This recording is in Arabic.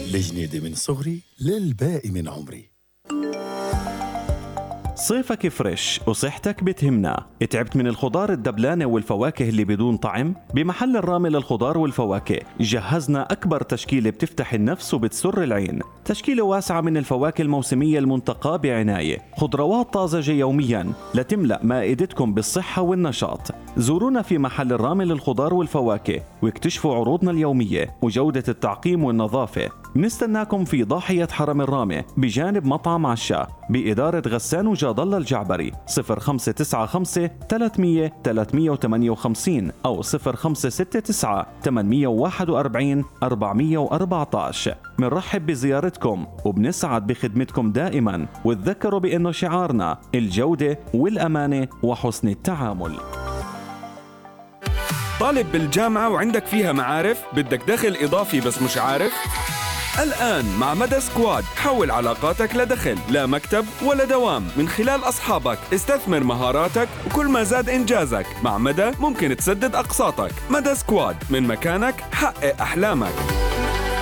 لجنيدي من صغري للباقي من عمري. صيفك فريش وصحتك بتهمنا. تعبت من الخضار الدبلانة والفواكه اللي بدون طعم؟ بمحل الرامي للخضار والفواكه جهزنا أكبر تشكيلة بتفتح النفس وبتسر العين. تشكيلة واسعة من الفواكه الموسمية المنتقاة بعناية، خضروات طازجة يوميا لتملأ مائدتكم بالصحة والنشاط. زورونا في محل الرامي للخضار والفواكه واكتشفوا عروضنا اليومية وجودة التعقيم والنظافة. بنستناكم في ضاحية حرم الرامي بجانب مطعم عشاء بإدارة غسان وجاد الله الجعبري. 0595 300 358 أو 0569 841 414. منرحب بزيارتكم وبنسعد بخدمتكم دائما، وتذكروا بأنه شعارنا الجودة والأمانة وحسن التعامل. طالب بالجامعة وعندك فيها معارف، بدك دخل إضافي بس مش عارف؟ الآن مع مدى سكواد حول علاقاتك لدخل، لا مكتب ولا دوام، من خلال أصحابك. استثمر مهاراتك وكل ما زاد إنجازك مع مدى ممكن تسدد أقساطك. مدى سكواد، من مكانك حقق أحلامك.